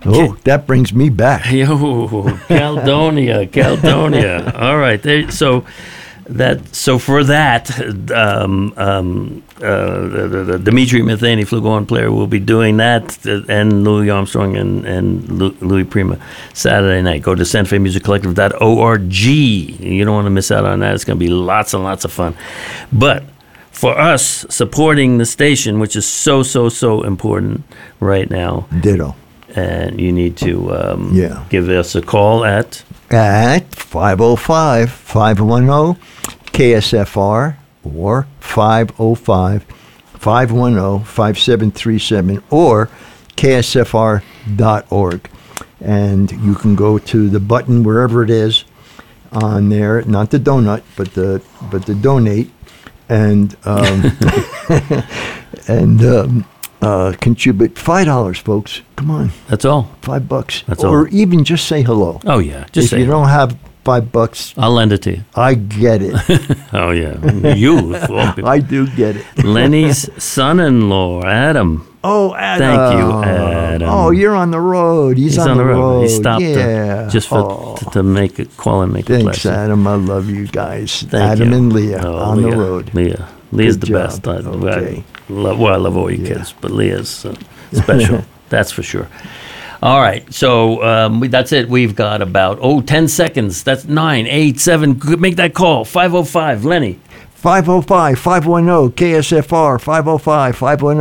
Oh, that brings me back. Yo, Caledonia. All right. So for that, the Dimitri Matheny flugelhorn player will be doing that, and Louis Armstrong and Louis Prima Saturday night. Go to SantaFeMusicCollective.org. You don't want to miss out on that. It's going to be lots and lots of fun. But for us, supporting the station, which is so important right now. Ditto. And you need to give us a call at 505-510-KSFR or 505-510-5737 or ksfr.org. And you can go to the button wherever it is on there, not the donut, but the donate, and contribute $5, folks. Come on. That's all. $5. That's or all. even just say hello. Oh, yeah. Just say if you don't have $5, I'll lend it to you. I get it. Oh, yeah. You. I do get it. Lenny's son-in-law, Adam. Oh, Adam. Thank you, Adam. Oh, you're on the road. He's on the road. He stopped just to make a call and make a Thanks, blessing. Adam. I love you guys. Thank Adam you. and Leah on the road. Leah's Good the best. job. Okay. I love all your kids, but Leah's special. That's for sure. All right, so that's it. We've got about 10 seconds. That's 9, 8, 7. Make that call. 505 Lenny. 505-510-KSFR. 505-510